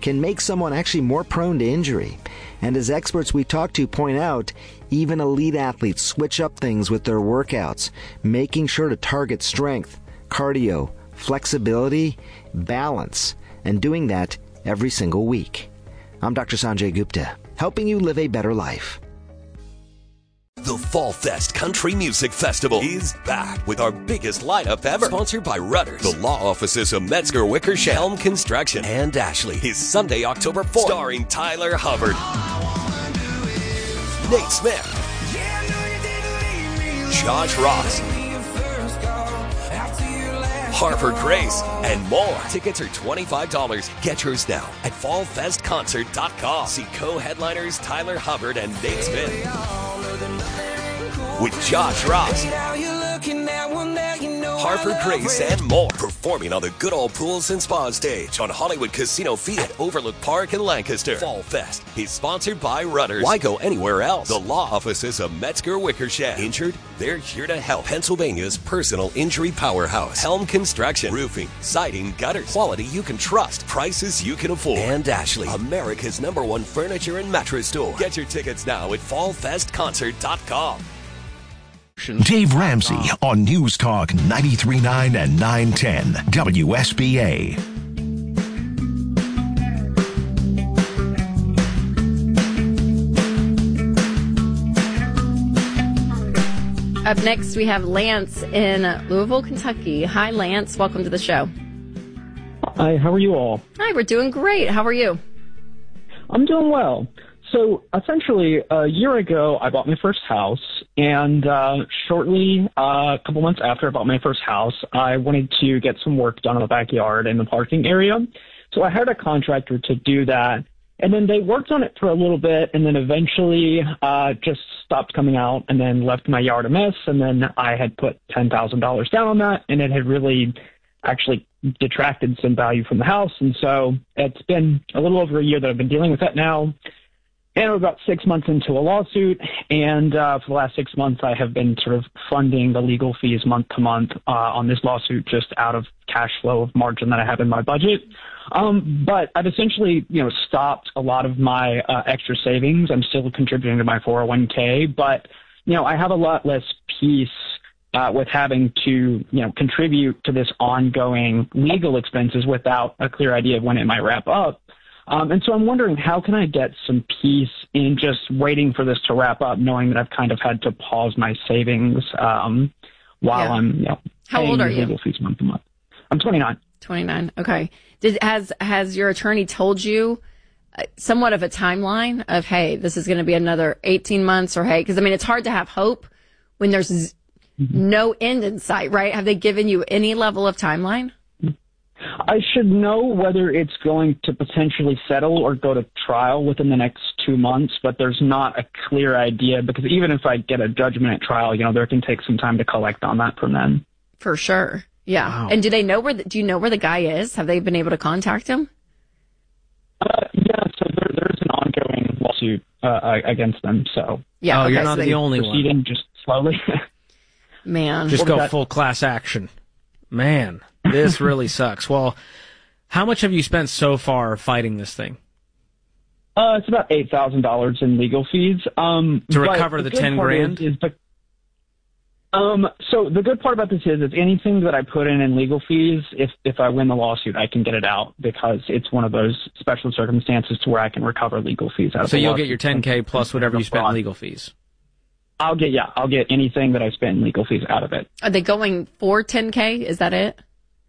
can make someone actually more prone to injury. And as experts we talk to point out, even elite athletes switch up things with their workouts, making sure to target strength, cardio, flexibility, balance, and doing that every single week. I'm Dr. Sanjay Gupta, helping you live a better life. The Fall Fest Country Music Festival is back with our biggest lineup ever. Sponsored by Rudders, the law offices of Metzger Wickersham, Helm Construction, and Ashley. Is Sunday, October 4th. Starring Tyler Hubbard, Nate Smith, Josh Ross, Harper Grace, and more. Tickets are $25. Get yours now at fallfestconcert.com. See co-headliners Tyler Hubbard and Nate Smith with Josh Ross, Harper Grace, and more. Performing on the Good Old Pools and Spa stage on Hollywood Casino Field at Overlook Park in Lancaster. Fall Fest is sponsored by Rudders. Why go anywhere else? The law offices of Metzger Wickersham. Injured? They're here to help. Pennsylvania's personal injury powerhouse. Helm Construction. Roofing, siding, gutters. Quality you can trust. Prices you can afford. And Ashley, America's #1 furniture and mattress store. Get your tickets now at fallfestconcert.com. Dave Ramsey on News Talk 93.9 and 910 WSBA. Up next, we have Lance in Louisville, Kentucky. Hi, Lance. Welcome to the show. Hi, how are you all? Hi, we're doing great. How are you? I'm doing well. So essentially, a year ago, I bought my first house, and shortly, a couple months after I bought my first house, I wanted to get some work done in the backyard and the parking area. So I hired a contractor to do that, and then they worked on it for a little bit, and then eventually just stopped coming out and then left my yard a mess, and then I had put $10,000 down on that, and it had really actually detracted some value from the house. And so it's been a little over a year that I've been dealing with that now. And we're about 6 months into a lawsuit, and for the last 6 months, I have been sort of funding the legal fees month to month on this lawsuit just out of cash flow of margin that I have in my budget. But I've essentially, stopped a lot of my extra savings. I'm still contributing to my 401k, but, I have a lot less peace with having to, contribute to this ongoing legal expenses without a clear idea of when it might wrap up. And so I'm wondering, how can I get some peace in just waiting for this to wrap up, knowing that I've kind of had to pause my savings while I'm, How old are you? Legal fees month to month. I'm 29. 29. Okay. Has your attorney told you somewhat of a timeline of, hey, this is going to be another 18 months, or hey, because it's hard to have hope when there's no end in sight, right? Have they given you any level of timeline? I should know whether it's going to potentially settle or go to trial within the next 2 months, but there's not a clear idea, because even if I get a judgment at trial, there can take some time to collect on that from them. For sure. Yeah. Wow. And do you know where the guy is? Have they been able to contact him? Yeah, so there's an ongoing lawsuit against them. So yeah, okay, you're not the only one. Proceeding just slowly. Man. Just go full class action. Man, this really sucks. Well, how much have you spent so far fighting this thing? It's about $8,000 in legal fees. To recover the 10 grand? So the good part about this is anything that I put in legal fees, if I win the lawsuit, I can get it out, because it's one of those special circumstances to where I can recover legal fees out of So the you'll lawsuit. get your 10K plus whatever you spent in legal fees. I'll get anything that I spent in legal fees out of it. Are they going for 10K? Is that it?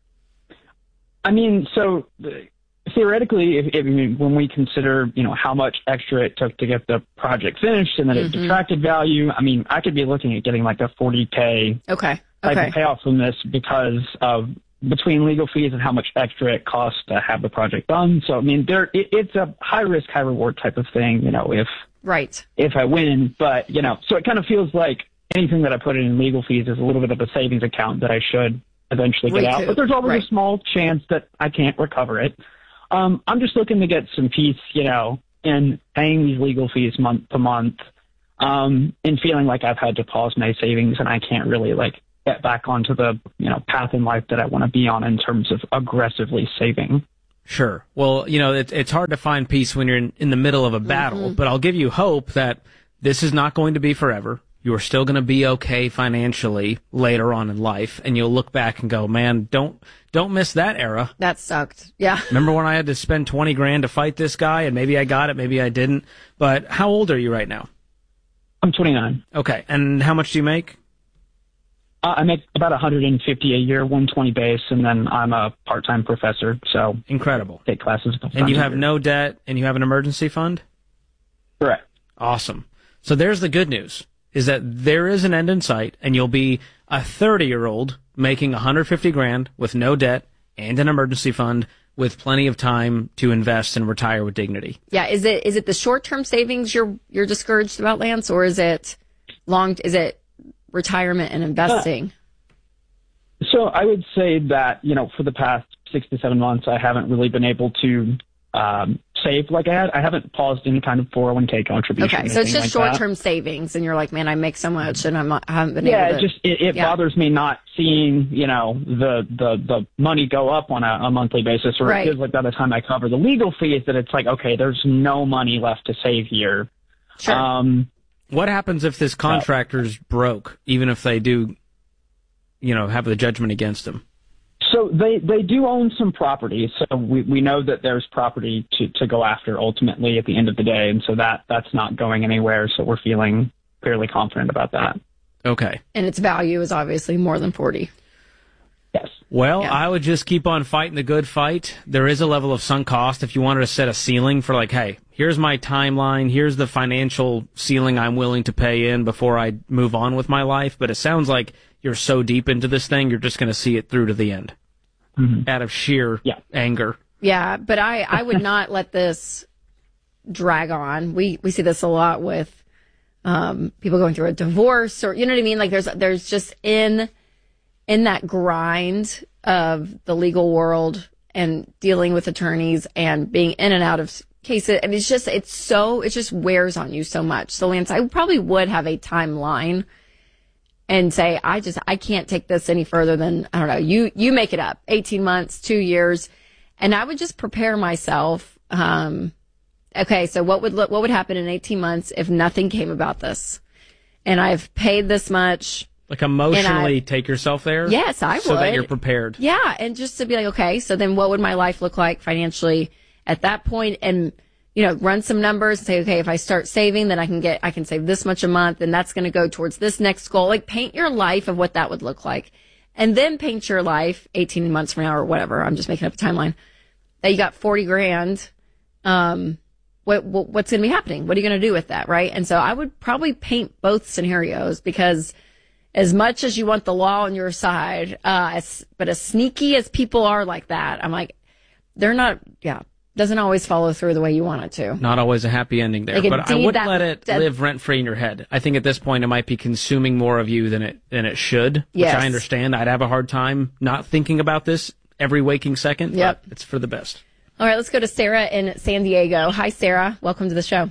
So theoretically, when we consider, how much extra it took to get the project finished and that it detracted value, I could be looking at getting like a 40K type of payoff from this, because of between legal fees and how much extra it costs to have the project done. So, it's a high risk, high reward type of thing, if I win. But, so it kind of feels like anything that I put in legal fees is a little bit of a savings account that I should eventually get out. But there's always a small chance that I can't recover it. I'm just looking to get some peace, in paying these legal fees month to month, and feeling like I've had to pause my savings and I can't really get back onto the, path in life that I want to be on in terms of aggressively saving. Sure. Well, it's hard to find peace when you're in the middle of a battle, but I'll give you hope that this is not going to be forever. You are still going to be okay financially later on in life, and you'll look back and go, man, don't miss that era. That sucked. Yeah. Remember when I had to spend $20,000 to fight this guy, and maybe I got it, maybe I didn't. But how old are you right now? I'm 29. Okay. And how much do you make? I make about $150 a year, 120 base, and then I'm a part-time professor, so incredible. Take classes. And you have no debt, and you have an emergency fund? Correct. Awesome. So there's the good news, is that there is an end in sight, and you'll be a 30-year-old making $150,000 with no debt and an emergency fund with plenty of time to invest and retire with dignity. Yeah. Is it the short-term savings you're discouraged about, Lance, or is it retirement and investing? So I would say that, for the past 6 to 7 months, I haven't really been able to save like I had. I haven't paused any kind of 401k contribution. Okay, so it's just like short-term savings, and you're like, man, I make so much, and I haven't been able to. It bothers me not seeing, the money go up on a monthly basis, or right. It feels like by the time I cover the legal fees that it's like, okay, there's no money left to save here. Sure. What happens if this contractor's broke, even if they do, have the judgment against them? So they do own some property. So we know that there's property to go after ultimately at the end of the day. And so that's not going anywhere. So we're feeling fairly confident about that. Okay. And its value is obviously more than 40. Yes. Well, yeah. I would just keep on fighting the good fight. There is a level of sunk cost if you wanted to set a ceiling for like, hey, here's my timeline. Here's the financial ceiling I'm willing to pay in before I move on with my life. But it sounds like you're so deep into this thing, you're just going to see it through to the end out of sheer anger. Yeah, but I would not let this drag on. We see this a lot with people going through a divorce, or, you know what I mean? Like there's just in that grind of the legal world and dealing with attorneys and being in and out of cases. And it just wears on you so much. So Lance, I probably would have a timeline and say, I can't take this any further than, I don't know, you make it up, 18 months, 2 years. And I would just prepare myself. Okay, so what would happen in 18 months if nothing came about this? And I've paid this much. Like emotionally take yourself there? Yes, I would. So that you're prepared. Yeah, and just to be like, okay, so then what would my life look like financially at that point? And, run some numbers and say, okay, if I start saving, then I can save this much a month, and that's going to go towards this next goal. Like, paint your life of what that would look like. And then paint your life 18 months from now or whatever. I'm just making up a timeline. That you got $40,000. What's going to be happening? What are you going to do with that, right? And so I would probably paint both scenarios, because as much as you want the law on your side, but as sneaky as people are like that, I'm like, they're not, doesn't always follow through the way you want it to. Not always a happy ending there, but I wouldn't let it live rent-free in your head. I think at this point it might be consuming more of you than it should, which I understand. I'd have a hard time not thinking about this every waking second, but it's for the best. All right, let's go to Sarah in San Diego. Hi, Sarah. Welcome to the show.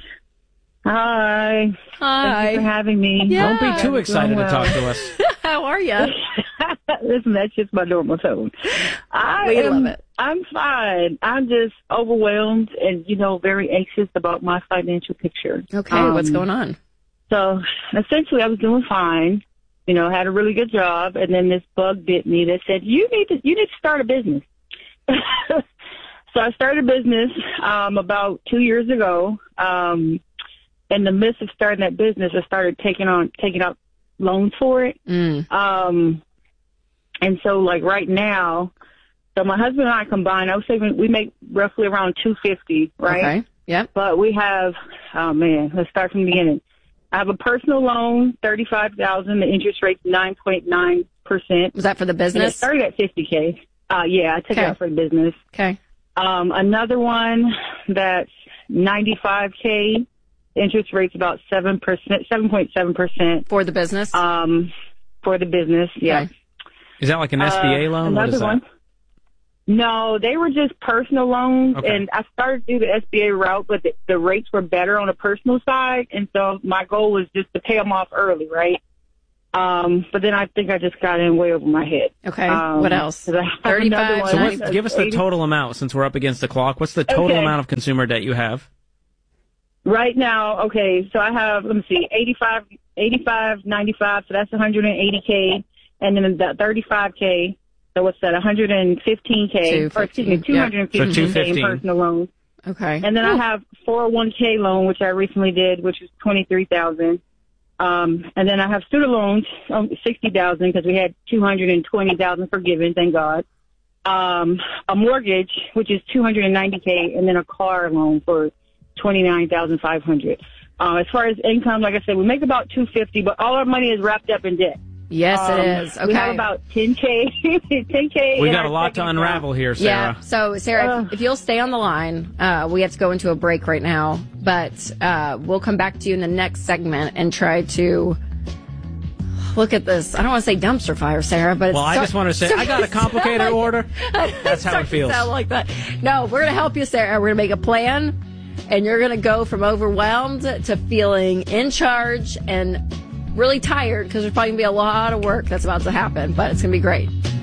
Hi. Thank you for having me. Yeah. Don't be too excited to talk to us. How are you? Listen, that's just my normal tone. We love it. I'm fine. I'm just overwhelmed and, very anxious about my financial picture. Okay, what's going on? So essentially I was doing fine, had a really good job, and then this bug bit me that said, you need to start a business. So I started a business about 2 years ago. In the midst of starting that business, I started taking out loans for it. And so like right now, so my husband and I combined, I was saying we make roughly around $250, right? Okay. Yep. But we have, let's start from the beginning. I have a personal loan, $35,000. The interest rate's 9.9%. Was that for the business? And it started at $50K. I took it out for the business. Okay. Another one that's $95K. Interest rate's about 7.7%. For the business? For the business, yeah. Okay. Is that like an SBA loan? Another what is one. That? No, they were just personal loans, okay. And I started to do the SBA route, but the rates were better on the personal side, and so my goal was just to pay them off early, right? But then I think I just got in way over my head. Okay. What else? 35. So give us the total amount since we're up against the clock. What's the total amount of consumer debt you have? Right now, okay, so I have, let me see, 85, 95, so that's 180K, and then that 35K, so what's that, 115K, or excuse me, 215K in personal loans. Okay. And then I have 401K loan, which I recently did, which is $23,000. And then I have student loans, $60,000, because we had $220,000 forgiven, thank God. A mortgage, which is $290K, and then a car loan for $29,500. As far as income, like I said, we make about $250, but all our money is wrapped up in debt. Yes, it is. Okay. We have about $10K. We got a lot to unravel here, Sarah. Yeah. So, Sarah, if you'll stay on the line, we have to go into a break right now, but we'll come back to you in the next segment and try to look at this. I don't want to say dumpster fire, Sarah, but I just want to say I got a complicated order. That's how it feels. Sound like that. No, we're going to help you, Sarah. We're going to make a plan, and you're going to go from overwhelmed to feeling in charge and really tired, because there's probably going to be a lot of work that's about to happen, but it's going to be great.